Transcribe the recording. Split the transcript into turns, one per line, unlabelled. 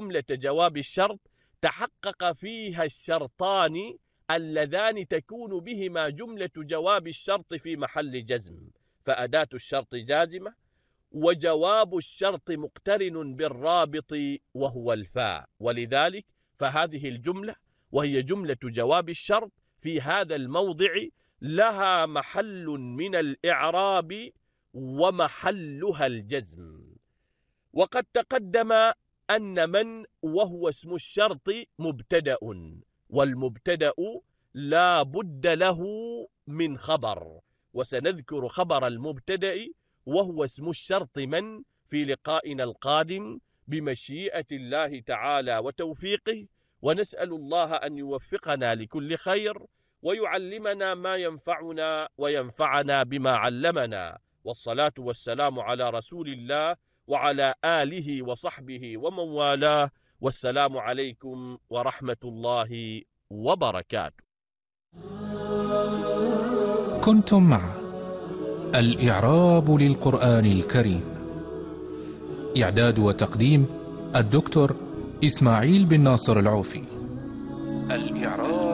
جملة جواب الشرط تحقق فيها الشرطان اللذان تكون بهما جملة جواب الشرط في محل جزم، فأداة الشرط جازمة، وجواب الشرط مقترن بالرابط وهو الفاء، ولذلك فهذه الجملة وهي جملة جواب الشرط في هذا الموضع لها محل من الإعراب ومحلها الجزم. وقد تقدم أن من وهو اسم الشرط مبتدأ، والمبتدأ لا بد له من خبر، وسنذكر خبر المبتدأ وهو اسم الشرط من في لقائنا القادم بمشيئة الله تعالى وتوفيقه، ونسأل الله أن يوفقنا لكل خير ويعلمنا ما ينفعنا وينفعنا بما علمنا، والصلاة والسلام على رسول الله وعلى آله وصحبه ومن والاه، والسلام عليكم ورحمة الله وبركاته.
كنتم مع الإعراب للقرآن الكريم، إعداد وتقديم الدكتور إسماعيل بن ناصر العوفي. الإعراب